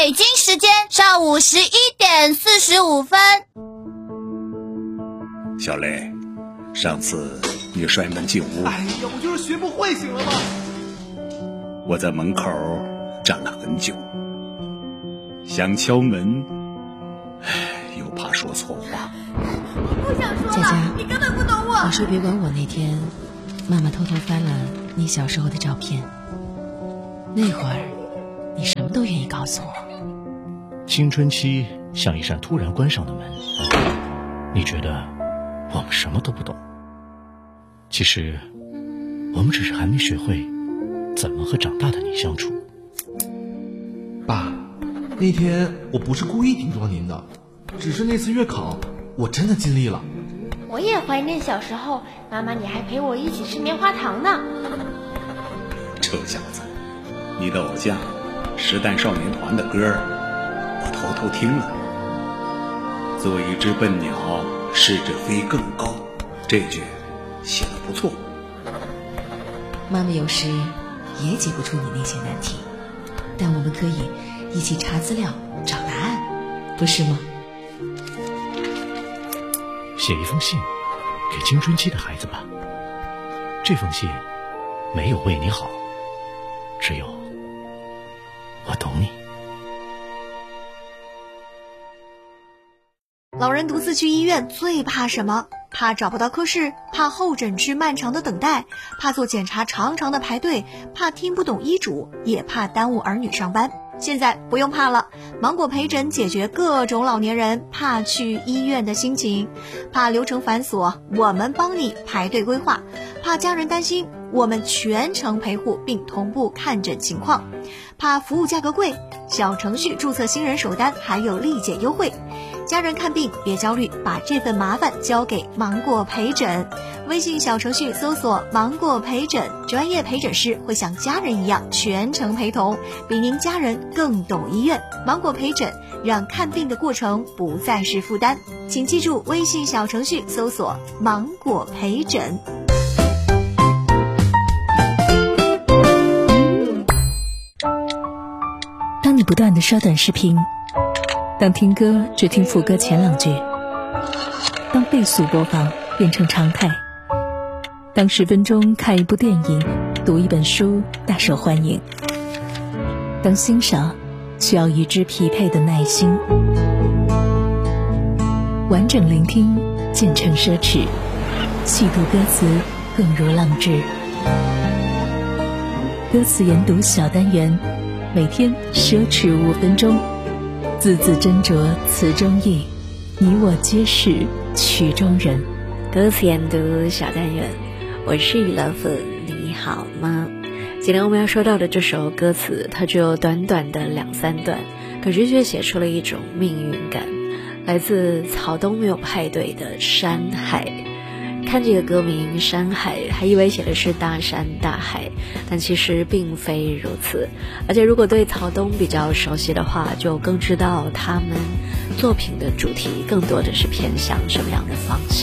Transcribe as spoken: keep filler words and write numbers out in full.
北京时间上午十一点四十五分。 小雷，上次你摔门进屋， 哎呀，我就是学不会，行了吗？ 我在门口站了很久，想敲门，唉，又怕说错话。 不想说了， 佳佳， 你根本不懂我。 我说别管我那天，妈妈偷偷翻了你小时候的照片，那会儿你什么都愿意告诉我。 青春期像一扇突然关上的门，你觉得我们什么都不懂，其实我们只是还没学会怎么和长大的你相处。 爸，那天我不是故意顶撞您的，只是那次月考我真的尽力了。 我也怀念小时候，妈妈你还陪我一起吃棉花糖呢。 臭小子，你的偶像实弹少年团的歌我偷偷听了。做一只笨鸟，试着飞更高，这句写得不错。 妈妈有时也解不出你那些难题，但我们可以一起查资料找答案，不是吗？ 写一封信给青春期的孩子吧，这封信没有为你好，只有我懂你。 老人独自去医院最怕什么？怕找不到科室，怕候诊室漫长的等待，怕做检查长长的排队，怕听不懂医嘱，也怕耽误儿女上班。现在不用怕了，芒果陪诊解决各种老年人怕去医院的心情。怕流程繁琐，我们帮你排队规划；怕家人担心，我们全程陪护并同步看诊情况。怕服务价格贵，小程序注册新人首单还有立减优惠。家人看病别焦虑，把这份麻烦交给芒果陪诊。微信小程序搜索芒果陪诊，专业陪诊师会像家人一样全程陪同，比您家人更懂医院。芒果陪诊让看病的过程不再是负担，请记住微信小程序搜索芒果陪诊。 当你不断地刷短视频，当听歌只听副歌前两句，当倍速播放变成常态，当十分钟看一部电影、读一本书大受欢迎，当欣赏需要与之匹配的耐心，完整聆听渐成奢侈，细读歌词更如浪掷。歌词研读小单元，每天奢侈五分钟，字字斟酌词中意，你我皆是曲中人。 歌词研读小单元，我是雨乐粉，你好吗？今天我们要说到的这首歌词，它只有短短的两三段，可是却写出了一种命运感，来自草东没有派对的山海。看这个歌名山海，还以为写的是大山大海，但其实并非如此。而且如果对草东比较熟悉的话，就更知道他们作品的主题更多的是偏向什么样的方向。